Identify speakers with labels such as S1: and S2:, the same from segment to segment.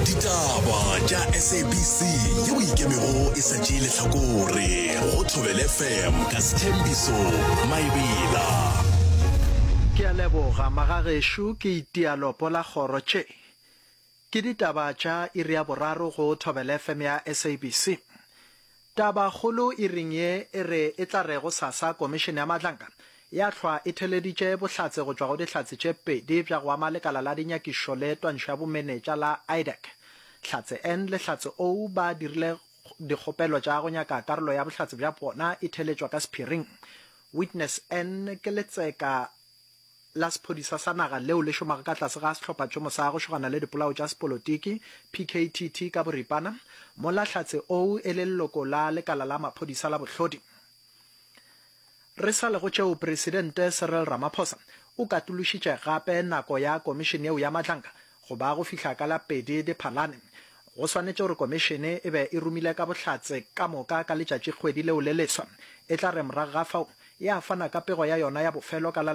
S1: Ditaba tša SABC yeo ikemego e sa tšeele hlakore go Thobela FM ka Sthembiso Maebela.
S2: Ke a leboga Magagešo ke itialopo la kgoro tše. Ke ditaba tša iri ya boraro go Thobela FM ya SABC. Taba kgolo iring ye e re e tla rego sasa Komishene ya Matlanka ya hlwa e theleditše bohlatse go tšwa go dihlatse tše pedi bja go ama lekala la dinyakišo le twantšho ya bomenetša la IDEC. Hlatse N le Hlatse O ba dirile dikgopelo tša go nyaka karolo ya bohlatse bja bona e theletšwa ka sephiring. Witness N ke letseka la sephodisa sa naga leo le šomaga ka tlase ga sehlophatšomo sa go šogana le dipolao tša sepolotiki PKTT ka boripana mola Hlatse O e le leloko la lekala la maphodisa la bohlodi. Re sa le go tšeo Presidente Cyril Ramaphosa o katološitše gape nako ya komishene eo ya Matlanka go ba go fihla ka la pedi Diphalane. Go swanetše gore komishene e be e rumile ka bohlatse ka moka ka letšatši kgwedi leo le leswa e tla re morago ga fao ya fana ka pego ya yona ya bofelo ka la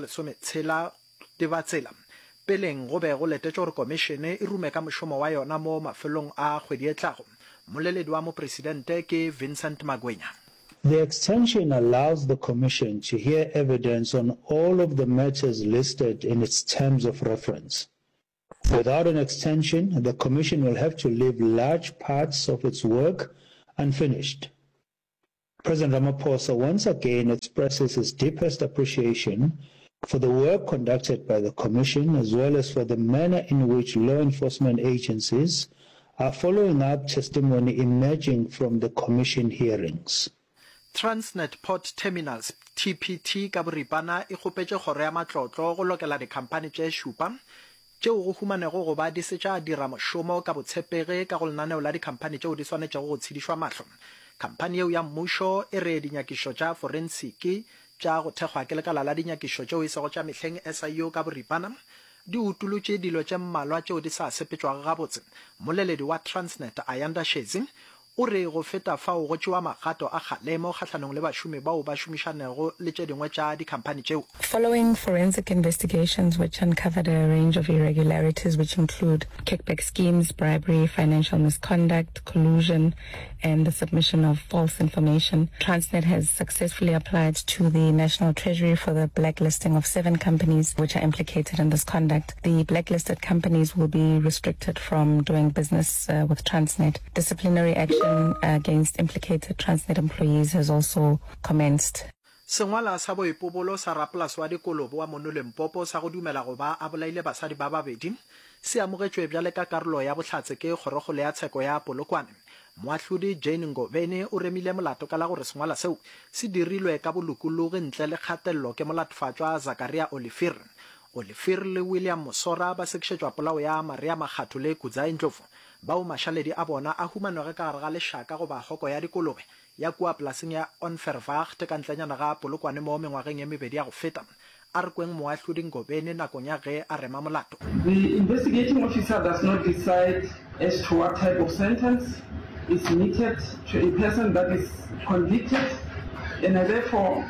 S2: 16 Dibatsela. Peleng go be go letetše gore komishene e rume ka mošomo wa yona mo mafelong a kgwedi e tlago. Moleledi wa mopresidente ke Vincent Magwenya.
S3: The extension allows the Commission to hear evidence on all of the matters listed in its terms of reference. Without an extension, the Commission will have to leave large parts of its work unfinished. President Ramaphosa once again expresses his deepest appreciation for the work conducted by the Commission as well as for the manner in which law enforcement agencies are following up testimony emerging from the Commission hearings.
S2: Transnet Port Terminals TPT ka boripana e kgopetše kgoro ya matlotlo go lokela dikhampani tše šupa tšeo go humanego go ba di setša dira mošomo ka botshepege ka go lenaneo la dikhampani tšeo di swanetšego go tshedišwa mahlo. Khampani eo ya mmušo e re dinyakišo tša forensiki tša go thekgwa ke lekala la dinyakišo tšeo e sego tša mehleng SIU ka boripana di utolotše dilo tše mmalwa tšeo di sa sepetšwago gabotse. Moleledi wa Transnet Ayanda Shezi o re go feta fao go tšewa magato a kgalemo kgatlhanong le bašomi bao ba šomišanego le tše dingwe tša dikhampani tšeo.
S4: Following forensic investigations which uncovered a range of irregularities which include kickback schemes, bribery, financial misconduct, collusion, and the submission of false information, Transnet has successfully applied to the National Treasury for the blacklisting of 7 companies which are implicated in this conduct. The blacklisted companies will be restricted from doing business with Transnet. Disciplinary action against implicated Transnet employees has also commenced.
S2: Sengwala sa boipobolo sa rapolasi wa dikolobo wa Monolempopo sa go dumela go ba a bolaile basadi ba babedi se amogetšwe bjale ka karolo ya bohlatse ke kgorokgolo ya tsheko ya Polokwane. Moahlodi Jane Ngobeni o remile molato ka la gore sengwala seo se dirilwe ka bolokologi ntle le kgatelelo ke molatofatšwa Zakaria Olifir. Olifir le William Mosora ba sekšetšwa polao ya Maria Makgatho le Kudza Ndlovu bao mašaledi a bona a humanwege ka gare ga lešaka go ba hoko ya dikolobe ya kua polaseng ya Onverwacht ka ntlenyana ga Polokwane mo mengwageng ye mebedi ya go feta. A re kweng moahlodi Ngobeni nakong ya ge a rema molato.
S5: The investigating officer does not decide as to what type of sentence is meted to a person that is convicted, and I therefore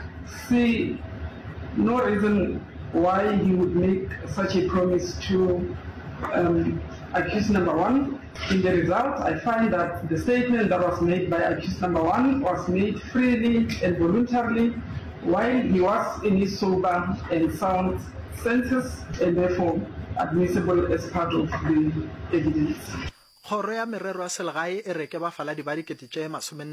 S5: see no reason why he would make such a promise to accused number 1. In the result, I find that the statement that was made by accused number 1 was made freely and voluntarily while he was in his sober and sound senses, and therefore admissible as part of the evidence.
S2: Kgoro ya merero ya selegae e re ke bafaladi ba dikete tše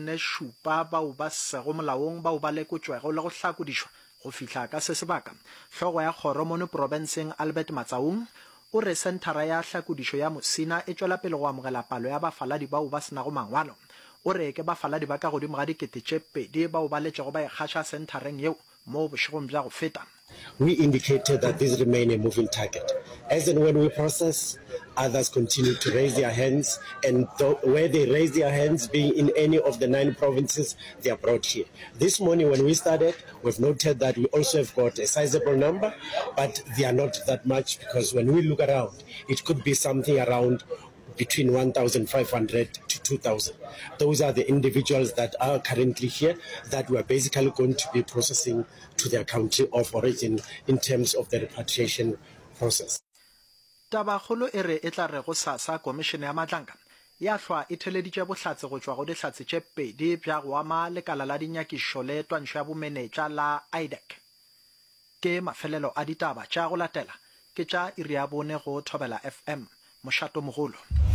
S2: 47 bao ba sego molaong bao ba lekotšwego le go hlakodišwa go fihla ka se sebaka. Hlogo ya kgoro mono provinseng Albert Matsaung o re senthara ya hlakodišo ya Mosina e tšwela pele go amogela palo ya bafaladi bao ba senago mangwalo. O re ke bafaladi ba ka godimo ga dikete tše 2 bao ba letšego ba ekgaša senthareng yeo mo bošegong bja go feta.
S6: We indicated that these remain a moving target. As and when we process, others continue to raise their hands, and where they raise their hands, being in any of the 9 provinces, they are brought here. This morning when we started, we've noted that we also have got a sizable number, but they are not that much, because when we look around, it could be something around between 1,500 to 2,000. Those are the individuals that are currently here that we are basically going to be processing to their country of origin in terms of the repatriation process.
S2: Tabakgolo e re e tla re go sasa komišene ya matlanka ya hlwa e theleditše bohlatse go tšwa go dihlatse tše pedi bja go ama lekala la dinyakišo le twantšho ya bomenetša la IDEC. Ke mafelelo a ditaba tša go latela ke tša iri ya bone go Thobela FM mošato mogolo.